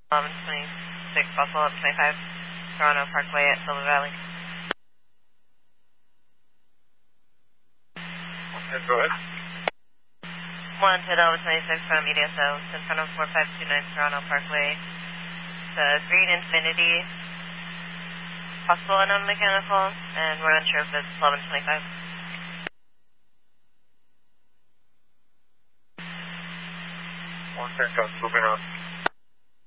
26, Buffalo up 25, Toronto Parkway at Silver Valley. Okay, go ahead. 1 to Delta 26 from EDSO, in front of 4529 Toronto Parkway. The green Infinity, possible unknown mechanical, and we're unsure if it's 1125. One second, moving on.